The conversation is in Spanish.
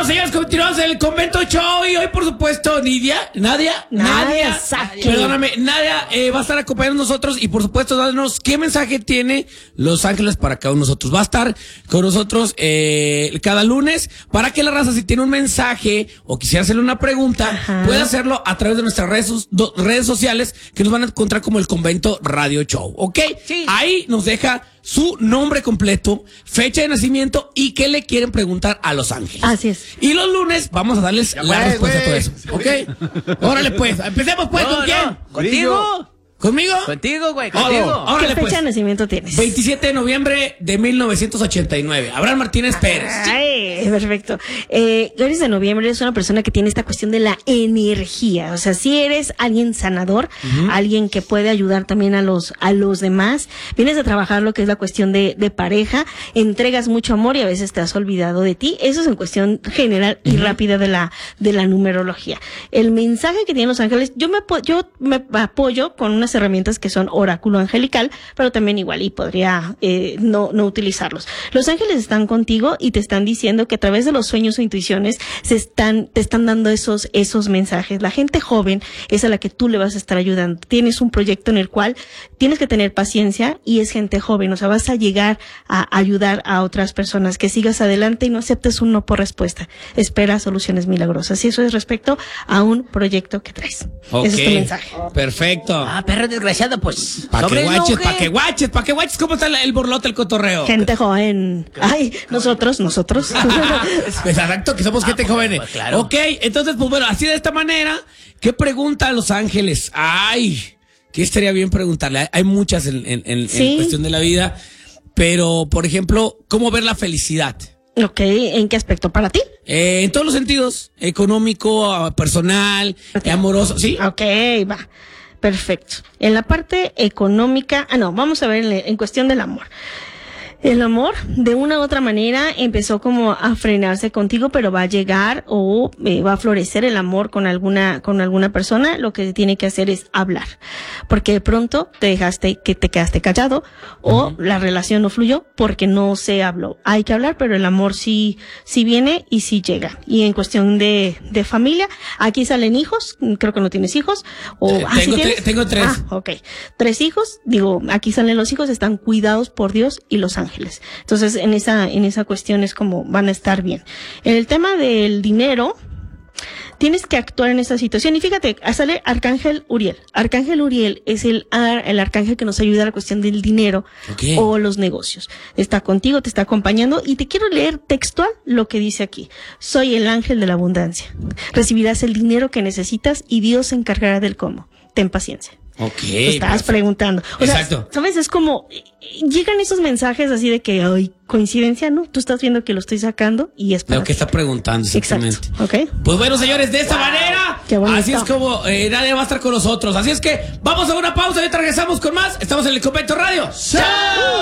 señores, continuamos en el Convento Show y hoy, por supuesto, Nadia, perdóname, Nadia va a estar acompañando a nosotros y, por supuesto, dándonos qué mensaje tiene Los Ángeles para cada uno de nosotros. Va a estar con nosotros cada lunes para que la raza, si tiene un mensaje o quisiera hacerle una pregunta, pueda hacerlo a través de nuestras redes sociales, que nos van a encontrar como el Convento Radio Show, ¿ok? Sí. Ahí nos deja su nombre completo, fecha de nacimiento y qué le quieren preguntar a Los Ángeles. Así es. Y los lunes vamos a darles la respuesta a todo eso, ¿ok? Órale pues, empecemos pues, ¿con quién? ¿Contigo? ¿Conmigo? Contigo, güey, contigo. ¿Qué fecha de nacimiento tienes? 27 de noviembre de 1989. Abraham Martínez Pérez. Ay, perfecto. Eres de noviembre, eres una persona que tiene esta cuestión de la energía. O sea, si eres alguien sanador, alguien que puede ayudar también a los demás. Vienes a trabajar lo que es la cuestión de pareja, entregas mucho amor y a veces te has olvidado de ti. Eso es en cuestión general y rápida de la numerología. El mensaje que tienen Los Ángeles, yo me apoyo con unas herramientas que son oráculo angelical, pero también igual y podría no utilizarlos. Los ángeles están contigo y te están diciendo que a través de los sueños o intuiciones te están dando esos mensajes. La gente joven es a la que tú le vas a estar ayudando. Tienes un proyecto en el cual tienes que tener paciencia y es gente joven, o sea, vas a llegar a ayudar a otras personas, que sigas adelante y no aceptes un no por respuesta. Espera soluciones milagrosas. Y eso es respecto a un proyecto que traes. Okay. Ese es tu mensaje. Perfecto. Perro desgraciado, pues. Pa' que guaches, ¿cómo está el borlote, el cotorreo? Gente joven. Ay, nosotros. Exacto, que somos gente joven. Pues claro. Ok, entonces, pues bueno, así de esta manera, ¿qué pregunta a Los Ángeles? Ay, que estaría bien preguntarle. Hay muchas en cuestión de la vida, pero, por ejemplo, ¿cómo ver la felicidad? Ok, ¿en qué aspecto para ti? En todos los sentidos, económico, personal, amoroso, ¿sí? Ok, va. Perfecto. En la parte económica, vamos a ver en cuestión del amor. El amor, de una u otra manera, empezó como a frenarse contigo, pero va a llegar o va a florecer el amor con alguna persona. Lo que tiene que hacer es hablar. Porque de pronto te quedaste callado o la relación no fluyó porque no se habló. Hay que hablar, pero el amor sí viene y sí llega. Y en cuestión de familia, aquí salen hijos, creo que no tienes hijos. Tengo 3. Ok. 3 hijos, aquí salen los hijos, están cuidados por Dios y los ángeles. Entonces, en esa cuestión es como van a estar bien. En el tema del dinero, tienes que actuar en esta situación. Y fíjate, sale Arcángel Uriel. Arcángel Uriel es el arcángel que nos ayuda a la cuestión del dinero o los negocios. Está contigo, te está acompañando y te quiero leer textual lo que dice aquí. Soy el ángel de la abundancia. Recibirás el dinero que necesitas y Dios se encargará del cómo. Ten paciencia. Ok. Te estabas preguntando. Exacto. Sea, ¿sabes? Es como, llegan esos mensajes así de que, ay, coincidencia, ¿no? Tú estás viendo que lo estoy sacando y es para lo que está preguntando, exactamente. Exacto. Ok. Pues bueno, señores, de esta manera, así es como nadie va a estar con nosotros. Así es que vamos a una pausa y ahorita regresamos con más. Estamos en el Convento Radio. ¡Chao!